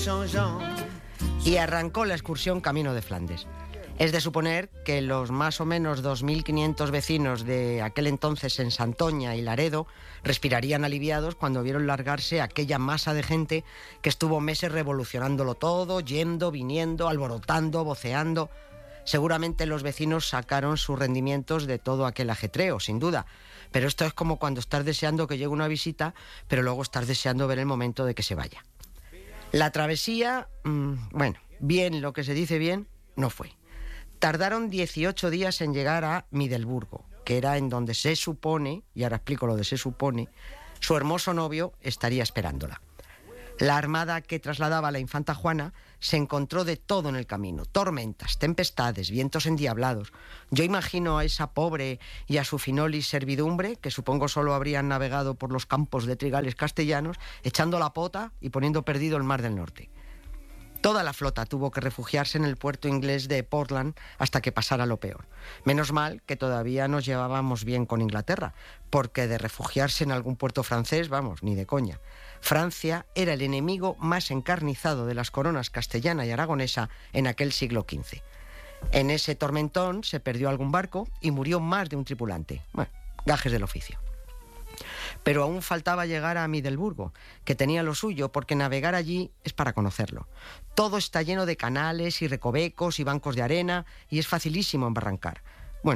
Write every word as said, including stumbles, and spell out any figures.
Y arrancó la excursión camino de Flandes. Es de suponer que los más o menos dos mil quinientos vecinos de aquel entonces en Santoña y Laredo respirarían aliviados cuando vieron largarse aquella masa de gente que estuvo meses revolucionándolo todo, yendo, viniendo, alborotando, voceando. Seguramente los vecinos sacaron sus rendimientos de todo aquel ajetreo, sin duda. Pero esto es como cuando estás deseando que llegue una visita, pero luego estás deseando ver el momento de que se vaya. La travesía, mmm, bueno, bien, lo que se dice bien, no fue. Tardaron dieciocho días en llegar a Middelburgo, que era en donde se supone, y ahora explico lo de se supone, su hermoso novio estaría esperándola. La armada que trasladaba a la infanta Juana se encontró de todo en el camino: tormentas, tempestades, vientos endiablados. Yo imagino a esa pobre y a su finolis servidumbre, que supongo solo habrían navegado por los campos de trigales castellanos, echando la pota y poniendo perdido el Mar del Norte. Toda la flota tuvo que refugiarse en el puerto inglés de Portland hasta que pasara lo peor. Menos mal que todavía nos llevábamos bien con Inglaterra, porque de refugiarse en algún puerto francés, vamos, ni de coña. Francia era el enemigo más encarnizado de las coronas castellana y aragonesa en aquel siglo quince. En ese tormentón se perdió algún barco y murió más de un tripulante. Bueno, gajes del oficio. Pero aún faltaba llegar a Middelburgo, que tenía lo suyo, porque navegar allí es para conocerlo. Todo está lleno de canales y recovecos y bancos de arena y es facilísimo embarrancar.